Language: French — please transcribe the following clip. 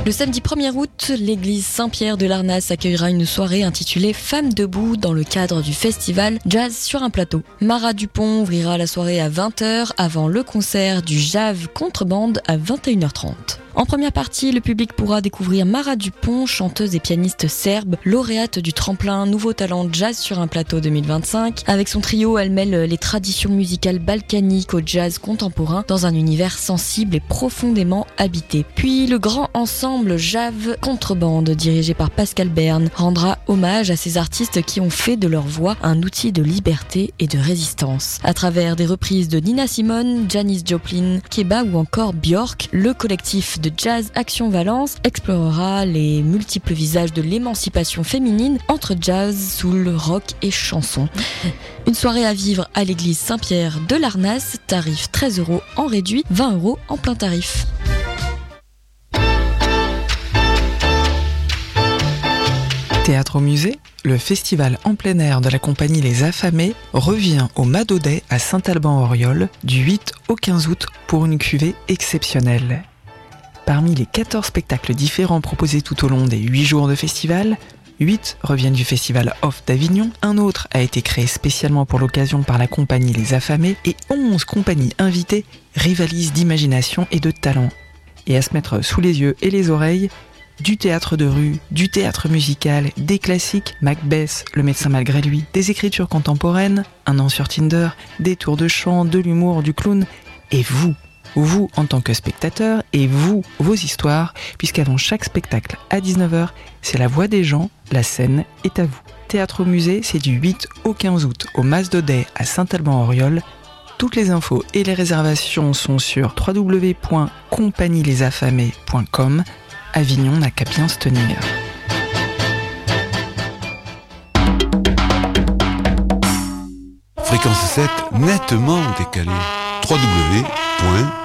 Le samedi 1er août, l'église Saint-Pierre de Larnas accueillera une soirée intitulée Femmes debout dans le cadre du festival Jazz sur un plateau. Mara Dupont ouvrira la soirée à 20h avant le concert du Jave Contrebande à 21h30. En première partie, le public pourra découvrir Mara Dupont, chanteuse et pianiste serbe, lauréate du tremplin Nouveau Talent Jazz sur un plateau 2025. Avec son trio, elle mêle les traditions musicales balkaniques au jazz contemporain dans un univers sensible et profondément habité. Puis le grand ensemble Jave Contrebande, dirigé par Pascal Berne, rendra hommage à ces artistes qui ont fait de leur voix un outil de liberté et de résistance. À travers des reprises de Nina Simone, Janis Joplin, Keba ou encore Björk, le collectif de Jazz Action Valence explorera les multiples visages de l'émancipation féminine entre jazz, soul, rock et chanson. Une soirée à vivre à l'église Saint-Pierre de Larnas, tarif 13 € en réduit, 20 € en plein tarif. Théâtre au musée, le festival en plein air de la compagnie Les Affamés revient au Madaudet à Saint-Alban-Auriol du 8 au 15 août pour une cuvée exceptionnelle. Parmi les 14 spectacles différents proposés tout au long des 8 jours de festival, 8 reviennent du festival Off d'Avignon, un autre a été créé spécialement pour l'occasion par la compagnie Les Affamés et 11 compagnies invitées rivalisent d'imagination et de talent. Et à se mettre sous les yeux et les oreilles, du théâtre de rue, du théâtre musical, des classiques, Macbeth, Le médecin malgré lui, des écritures contemporaines, Un an sur Tinder, des tours de chant, de l'humour, du clown, et vous en tant que spectateur, et vous, vos histoires, puisqu'avant chaque spectacle à 19h, c'est la voix des gens, la scène est à vous. Théâtre au musée, c'est du 8 au 15 août au Mas d'Audet à Saint-Alban-Auriol. Toutes les infos et les réservations sont sur www.compagnielesaffamés.com. Avignon n'a qu'à bien se tenir. Fréquence 7 nettement décalée. www